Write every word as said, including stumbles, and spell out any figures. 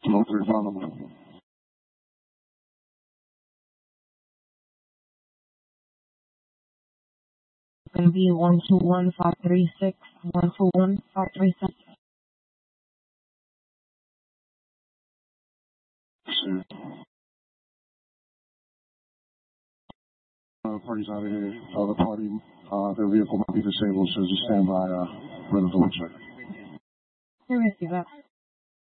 No three found. Can be one two one five three six one two one five three six. Uh, party's out of here. Uh, the party, uh, their vehicle might be disabled, so just stand by, uh, ready to check. Here we see that.